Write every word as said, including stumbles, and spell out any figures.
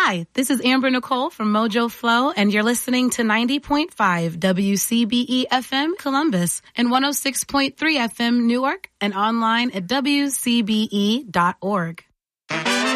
Hi, this is Amber Nicole from Mojo Flow, and you're listening to ninety point five W C B E F M Columbus and one oh six point three F M Newark, and online at W C B E dot org.